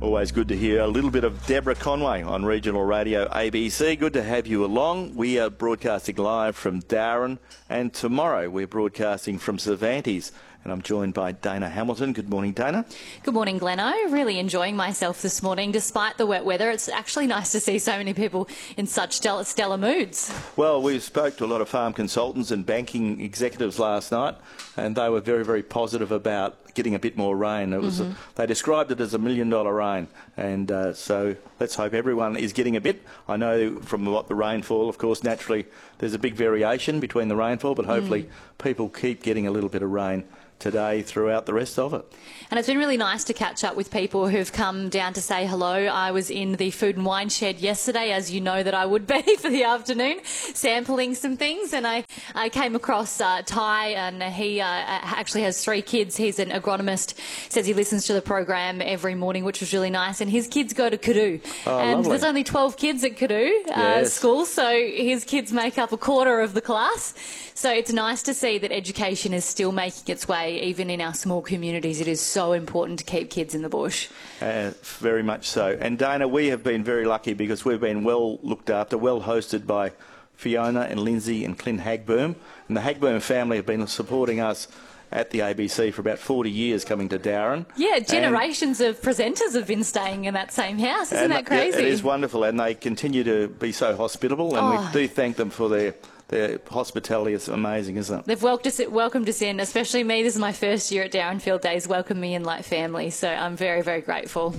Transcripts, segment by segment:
Always good to hear a little bit of Deborah Conway on Regional Radio ABC. Good to have you along. We are broadcasting live from Darwin, and tomorrow we're broadcasting from Cervantes. And I'm joined by Dana Hamilton. Good morning, Dana. Good morning, Gleno. Really enjoying myself this morning despite the wet weather. It's actually nice to see so many people in such stellar moods. Well, we spoke to a lot of farm consultants and banking executives last night, and they were very, very positive about getting a bit more rain. It was they described it as $1 million rain, and so let's hope everyone is getting a bit. I know from what the rainfall, of course, naturally there's a big variation between the rainfall, but hopefully people keep getting a little bit of rain today throughout the rest of it. And it's been really nice to catch up with people who've come down to say hello. I was in the food and wine shed yesterday, as you know that I would be, for the afternoon, sampling some things, and I came across Ty, and he actually has 3 kids. He's an agronomist, says he listens to the program every morning, which was really nice, and his kids go to Cadoo. And lovely. There's only 12 kids at Cadoo school, so his kids make up a quarter of the class. So it's nice to see that education is still making its way, even in our small communities. It is so important to keep kids in the bush. Very much so. And Dana, we have been very lucky because we've been well looked after, well hosted by Fiona and Lindsay and Clint Hagberm. And the Hagberm family have been supporting us at the ABC for about 40 years, coming to Darwin. Yeah, generations of presenters have been staying in that same house. Isn't that crazy? It is wonderful, and they continue to be so hospitable, and we do thank them for their hospitality. Is amazing, isn't it? They've welcomed us in, especially me. This is my first year at Darwin Field Days, welcomed me in like family, so I'm very, very grateful.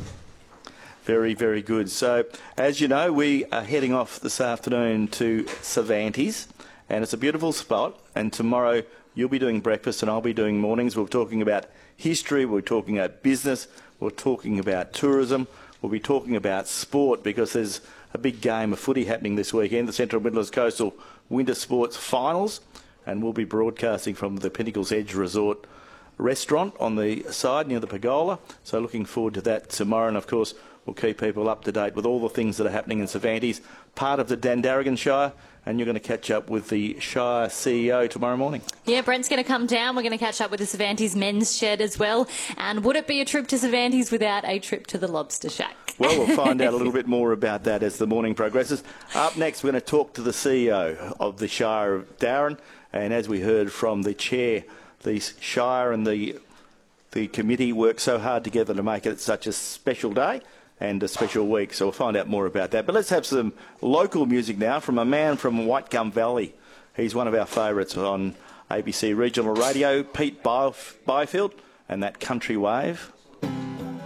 Very, very good. So, as you know, we are heading off this afternoon to Cervantes, and it's a beautiful spot, and tomorrow you'll be doing breakfast and I'll be doing mornings. We're talking about history, we're talking about business, we're talking about tourism, we'll be talking about sport, because there's a big game of footy happening this weekend, the Central Midlands Coastal Winter Sports Finals, and we'll be broadcasting from the Pinnacles Edge Resort restaurant on the side near the Pergola. So looking forward to that tomorrow, and of course we'll keep people up to date with all the things that are happening in Cervantes, part of the Dandaragan Shire, and you're going to catch up with the Shire CEO tomorrow morning. Yeah, Brent's going to come down. We're going to catch up with the Cervantes men's shed as well. And would it be a trip to Cervantes without a trip to the Lobster Shack? Well, we'll find out a little bit more about that as the morning progresses. Up next, we're going to talk to the CEO of the Shire of Darwin. And as we heard from the chair, the Shire and the committee work so hard together to make it such a special day and a special week, so we'll find out more about that. But let's have some local music now from a man from Whitegum Valley. He's one of our favourites on ABC Regional Radio, Pete Byfield, and that Country Wave.